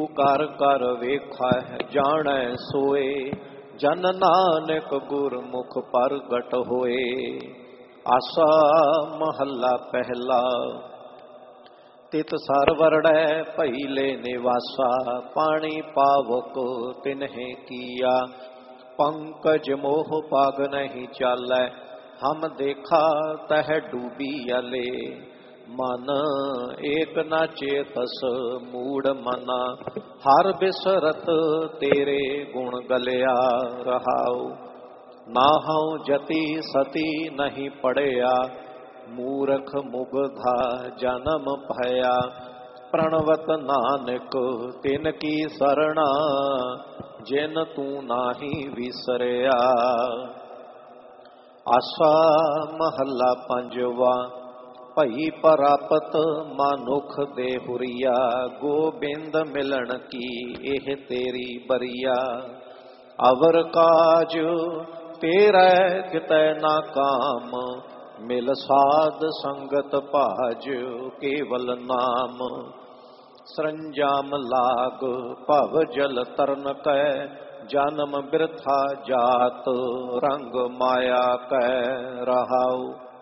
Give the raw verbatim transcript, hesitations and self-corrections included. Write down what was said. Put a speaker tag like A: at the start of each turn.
A: कर कर वेखा है जानै सोए, जन नानक गुरमुख प्रगट होए। आसा महला पहला। तित सर वरड़ै पहिले निवासा, पानी पावक तिन्हें किया। पंकज मोह पाग नहीं चालै, हम देखा तह डूबी अले। मन एक न चेतस मूड मना, हर बिसरत तेरे गुण गलिया रहाओ। नाहं जति सती नहीं पड़िया, मूरख मुगधा जन्म भया। प्रणवत नानक तिन की सरणा, जिन तू नाही विसरिया। आसा महला पंजवा। भई परापत मानुख दे हुरिया, गोबिंद मिलन की एह तेरी बरिया। अवर काज तेरा कितै ना काम, मिल साध संगत भाज केवल नाम। सरंजाम लाग भव जल तरन कै, जन्म बिरथा जात रंग माया कै रहाऊ।